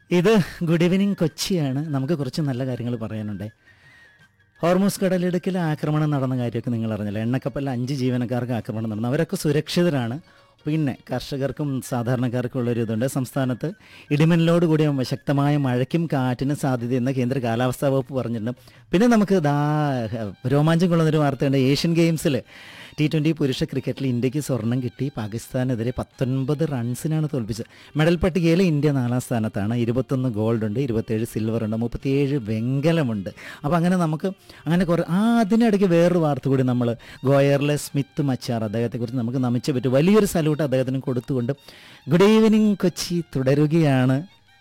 ഇത് good evening കൊച്ചിയാണ്. നമുക്ക് കുറച്ച് നല്ല കാര്യങ്ങൾ പറയാനുണ്ട്. ഹോർമൂസ് കടലിടുക്കിൽ ആക്രമണം നടന്ന കാര്യമൊക്കെ നിങ്ങൾ അറിഞ്ഞല്ലോ. എണ്ണക്കപ്പലിൽ 5 ജീവനക്കാർക്ക് ആക്രമണം നടന്നു. അവരൊക്കെ സുരക്ഷിതരാണ്. പിന്നെ കർഷകർക്കും സാധാരണക്കാർക്കും ഉള്ളൊരു ഇതുണ്ട്. സംസ്ഥാനത്ത് ഇടിമിന്നലോട് കൂടിയ ശക്തമായ മഴയ്ക്കും കാറ്റിനും സാധ്യതയെന്ന് കേന്ദ്ര കാലാവസ്ഥാ വകുപ്പ് പറഞ്ഞിട്ടുണ്ട്. പിന്നെ നമുക്ക് രോമാഞ്ചം കൊള്ളുന്നൊരു വാർത്തയുണ്ട്. ഏഷ്യൻ ഗെയിംസിൽ T20 പുരുഷ ക്രിക്കറ്റിൽ ഇന്ത്യക്ക് സ്വർണം കിട്ടി. പാകിസ്ഥാനെതിരെ 19 റൺസിനാണ് തോൽപ്പിച്ചത്. മെഡൽ പട്ടികയിൽ ഇന്ത്യ 4ാം സ്ഥാനത്താണ്. 21 ഗോൾഡുണ്ട്, 27 സിൽവറുണ്ട്, 37 വെങ്കലമുണ്ട്. അപ്പോൾ അങ്ങനെ നമുക്ക് അങ്ങനെ കുറേ അതിനിടയ്ക്ക് വേറൊരു വാർത്ത കൂടി നമ്മൾ ഗോയറിലെ സ്മിത്ത് മച്ചാർ അദ്ദേഹത്തെക്കുറിച്ച് നമുക്ക് നമിച്ചേ പറ്റൂ. വലിയൊരു സല്യൂട്ട് അദ്ദേഹത്തിന് കൊടുത്തുകൊണ്ട് ഗുഡ് ഈവനിങ് കൊച്ചി തുടരുകയാണ്.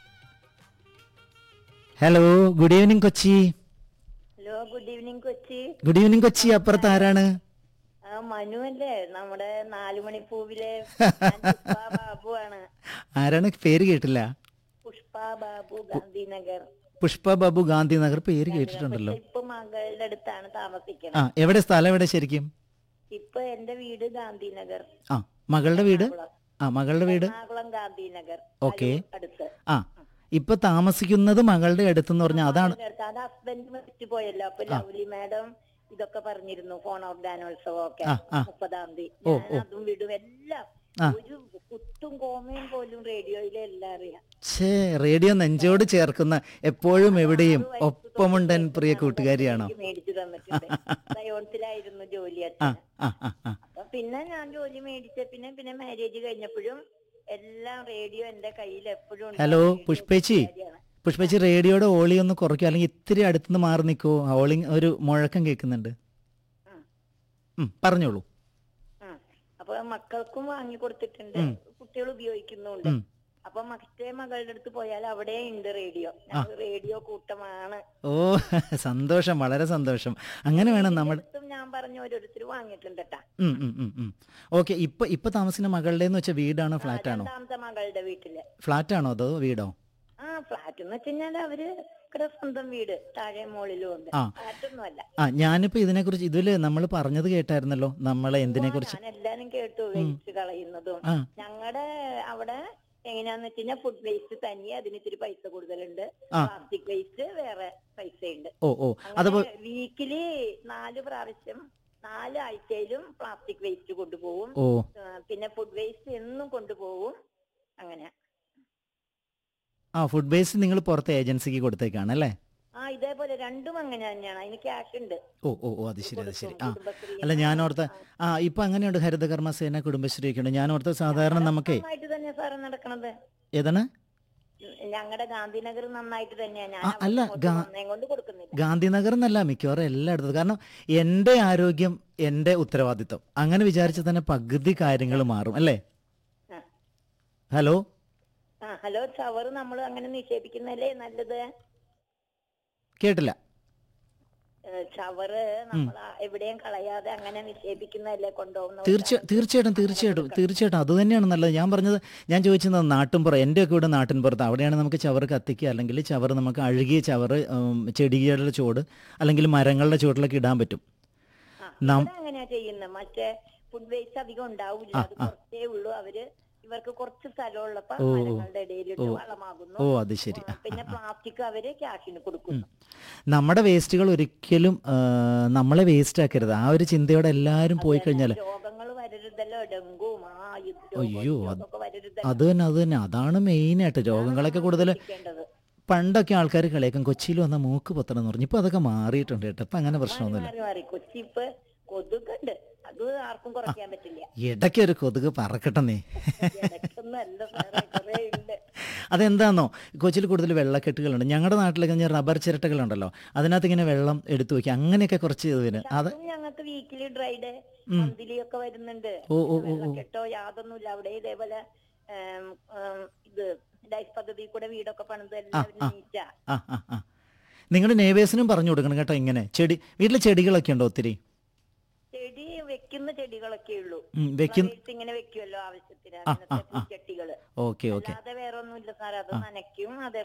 Hello, good evening Kochi. Hello, good evening Kochi. Good evening Kochi. അപ്പുറത്ത് ആരാണ്? മനു അല്ലേ? നമ്മുടെ 4 മണിപ്പൂവിലെ ബാബു ആണ്. ആരാണ്? പേര് കേട്ടില്ല. പുഷ്പ ബാബു, ഗാന്ധിനഗർ. പുഷ്പ ബാബു, ഗാന്ധിനഗർ. പേര് കേട്ടിട്ടുണ്ടല്ലോ. ഇപ്പൊ മകളുടെ അടുത്താണ് താമസിക്കുന്നത്. എവിടെ സ്ഥലം? എവിടെ ശരിക്കും? ഇപ്പൊ എന്റെ വീട് ഗാന്ധിനഗർ. മകളുടെ വീട്? മകളുടെ വീട് എറണാകുളം ഗാന്ധിനഗർ. ഓക്കെ. അടുത്ത്. ഇപ്പൊ താമസിക്കുന്നത് മകളുടെ അടുത്തെന്ന് പറഞ്ഞാൽ അതാണ്. അത് ഹസ്ബൻഡ് മരിച്ചു പോയല്ലോ. അപ്പൊ ലവ്ലി മാഡം ഇതൊക്കെ പറഞ്ഞിരുന്നു. ഫോൺ ഓഫ് ഗാനോത്സവം ഒക്കെ 30-ാം തീയതി. അതും വിടും എല്ലാം. ഒരു കുത്തും കോമയും പോലും റേഡിയോയിലെ എല്ലാം അറിയാം. റേഡിയോ നെഞ്ചോട് ചേർക്കുന്ന, എപ്പോഴും എവിടെയും ഒപ്പമുണ്ടൻ പ്രിയ കൂട്ടുകാരിയാണോ? മേടിച്ചു തന്നിട്ടുണ്ട്. സയോൺസിലായിരുന്നു ജോലി. അപ്പൊ പിന്നെ ഞാൻ ജോലി മേടിച്ച പിന്നെ മാരേജ് കഴിഞ്ഞപ്പോഴും എല്ലാം റേഡിയോ എന്റെ കയ്യിൽ എപ്പോഴും. ഹലോ പുഷ്പേച്ചി, പുഷ്പേച്ചി റേഡിയോയുടെ ഓളി ഒന്ന് കുറയ്ക്കും, അല്ലെങ്കിൽ ഇത്തിരി അടുത്തുനിന്ന് മാറി നിൽക്കോ. ഓളി ഒരു മുഴക്കം കേൾക്കുന്നുണ്ട്. പറഞ്ഞോളൂ. അപ്പൊ മക്കൾക്കും വാങ്ങി കൊടുത്തിട്ടുണ്ട്, കുട്ടികൾ ഉപയോഗിക്കുന്നുണ്ട്. അപ്പൊ മറ്റേ മകളുടെ അടുത്ത് പോയാൽ അവിടെ ഉണ്ട് റേഡിയോ. റേഡിയോ കൂട്ടമാണ്. ഓ സന്തോഷം, വളരെ സന്തോഷം. അങ്ങനെ വേണം നമ്മൾ. ഞാൻ പറഞ്ഞു ഓരോരുത്തർ വാങ്ങിയിട്ടുണ്ട്. ഓക്കെ. ഇപ്പൊ താമസിക്കുന്ന മകളുടെ എന്ന് വെച്ചാൽ വീടാണോ ഫ്ലാറ്റാണോ? രണ്ടാമത്തെ മകളുടെ വീട്ടില്. ഫ്ലാറ്റാണോ അതോ വീടോ? ഫ്ലാറ്റ് എന്ന് വെച്ചുകഴിഞ്ഞാൽ അവര് സ്വന്തം വീട് താഴെ മോളിലും ഉണ്ട്. ഫ്ലാറ്റൊന്നുമല്ല. ഞാനിപ്പോ ഇതിനെ കുറിച്ച് ഇതില് നമ്മൾ പറഞ്ഞത് കേട്ടായിരുന്നല്ലോ. നമ്മളെ എന്തിനെ കുറിച്ച് എല്ലാരും കേട്ടു. വേസ്റ്റ് കളയുന്നതും ഞങ്ങളുടെ അവിടെ എങ്ങനെയാന്ന് വെച്ച് കഴിഞ്ഞാൽ ഫുഡ് വേസ്റ്റ് തനിയെ അതിന് ഇത്തിരി പൈസ കൂടുതലുണ്ട്. പ്ലാസ്റ്റിക് വേസ്റ്റ് വേറെ പൈസയുണ്ട്. വീക്കിലി 4 പ്രാവശ്യം 4 ആഴ്ചയിലും പ്ലാസ്റ്റിക് വേസ്റ്റ് കൊണ്ടുപോകും. പിന്നെ ഫുഡ് വേസ്റ്റ് എന്നും കൊണ്ടുപോകും. അങ്ങനെ ഫുഡ് വേസ്റ്റ് നിങ്ങൾ പുറത്തെ ഏജൻസിക്ക് കൊടുത്തേക്കാണ് അല്ലേ? ഇതേപോലെ രണ്ടും അങ്ങനെ തന്നെയാണ്. അതിന് ക്യാഷ് ഉണ്ട്. അത് ശരി. അല്ല ഞാൻ ഓർത്ത ഇപ്പൊ അങ്ങനെയുണ്ട്. ഹരിതകർമ്മസേന, കുടുംബശ്രീ ഒക്കെ ഉണ്ട്. ഞാൻ ഓർത്ത സാധാരണ നമുക്ക് തന്നെ സാറ് നടക്കണത്. ഏതാണ്? ഞങ്ങളുടെ ഗാന്ധിനഗർ നന്നായിട്ട് തന്നെയാണ്. അല്ല ഗാന്ധിനഗർ എന്നല്ല, മിക്കവാറും എല്ലായിടത്തും. കാരണം എന്റെ ആരോഗ്യം എന്റെ ഉത്തരവാദിത്വം അങ്ങനെ വിചാരിച്ച തന്നെ പകുതി കാര്യങ്ങൾ മാറും അല്ലേ? ഹലോ ഹലോ, ചവറ് നമ്മൾ അങ്ങനെ നിക്ഷേപിക്കുന്നല്ലേ നല്ലത്? കേട്ടില്ല. ചവറ് നമ്മൾ എവിടെയും കളയാതെ അങ്ങനെ നിക്ഷേപിക്കുന്നതല്ലേ കൊണ്ടുപോകുന്നത്? തീർച്ചയായിട്ടും അത് തന്നെയാണ് നല്ലത്. ഞാൻ പറഞ്ഞത്, ഞാൻ ചോദിച്ചത് നാട്ടിൻപുറം. എൻ്റെ ഒക്കെ ഇവിടെ നാട്ടിൻപുറത്ത് അവിടെയാണ് നമുക്ക് ചവറ് കത്തിക്കുക, അല്ലെങ്കിൽ ചവറ് നമുക്ക് അഴുകിയ ചവറ് ചെടികളുടെ ചോട് അല്ലെങ്കിൽ മരങ്ങളുടെ ചോട്ടിലൊക്കെ ഇടാൻ പറ്റും. അങ്ങനെയാ ചെയ്യുന്നത്. മറ്റേ ഫുഡ് വേസ്റ്റ് അധികം ഉണ്ടാവില്ല, അത് കുറച്ചേ ഉള്ളൂ. ഇവർക്ക് കുറച്ച് സ്ഥലമുള്ളപ്പോ മരങ്ങളുടെ ഇടയിലിട്ട് വളമാകുന്നു. അത് ശരി. പിന്നെ പ്ലാസ്റ്റിക് അവര് ക്യാഷിന് കൊടുക്കുന്നു. നമ്മുടെ വേസ്റ്റുകൾ ഒരിക്കലും നമ്മളെ വേസ്റ്റ് ആക്കരുത്. ആ ഒരു ചിന്തയോടെ എല്ലാരും പോയി കഴിഞ്ഞാൽ രോഗങ്ങൾ വരരുതല്ലോ. ഡെങ്കും അത് തന്നെ അതാണ് മെയിൻ ആയിട്ട്. രോഗങ്ങളൊക്കെ കൂടുതൽ പണ്ടൊക്കെ ആൾക്കാർ കളിയാക്കും കൊച്ചിയിൽ വന്ന മൂക്ക് പൊത്തണം എന്ന് പറഞ്ഞു. ഇപ്പൊ അതൊക്കെ മാറിയിട്ടുണ്ട് കേട്ടോ. ഇപ്പൊ അങ്ങനെ പ്രശ്നമൊന്നുമില്ല. കൊച്ചി ഇപ്പൊ കൊതുകുണ്ട്, അത് ആർക്കും കുറയ്ക്കാൻ പറ്റില്ല. ഇടയ്ക്ക് ഒരു കൊതുക് പറക്കട്ടെന്നേ. അതെന്താന്നോ, കൊച്ചിയിൽ കൂടുതൽ വെള്ളക്കെട്ടുകളുണ്ട്. ഞങ്ങളുടെ നാട്ടിലൊക്കെ റബ്ബർ ചിരട്ടകളുണ്ടല്ലോ, അതിനകത്ത് ഇങ്ങനെ വെള്ളം എടുത്തു വെക്കുക, അങ്ങനെയൊക്കെ കുറച്ച് അത് ഞങ്ങൾക്ക് വീക്കിലി ഡ്രൈഡേ മന്ത്ലി ഒക്കെ വരുന്നുണ്ട്. വെള്ളക്കെട്ടോ യാതൊന്നുമില്ല അവിടെ. ഇതേപോലെ ഇത് ലൈഫ് പദ്ധതി കൂടെ വീടൊക്കെ പണിത് നിങ്ങളുടെ നെയ്ബേഴ്സിനും പറഞ്ഞു കൊടുക്കണം കേട്ടോ. ഇങ്ങനെ വീട്ടിൽ ചെടികളൊക്കെ ഉണ്ടോ? ഒത്തിരി ചെടി വെക്കുന്ന ചെടികളൊക്കെ ഉള്ളൂ. ഇങ്ങനെ വെക്കുമല്ലോ ആവശ്യത്തിന് ചട്ടികള്. അല്ലാതെ വേറെ ഒന്നുമില്ല സാർ. അത് നനയ്ക്കും.